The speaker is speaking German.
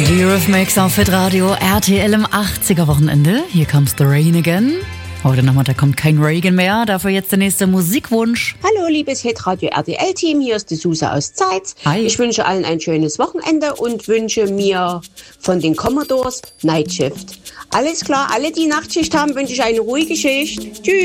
Die Eurythmics auf Hitradio RTL im 80er-Wochenende. Hier comes the rain again. Heute Nachmittag kommt kein Regen mehr, dafür jetzt der nächste Musikwunsch. Hallo, liebes Hitradio RTL-Team, hier ist die Suse aus Zeitz. Hi. Ich wünsche allen ein schönes Wochenende und wünsche mir von den Commodores Night Shift. Alles klar, alle, die Nachtschicht haben, wünsche ich eine ruhige Schicht. Tschüss.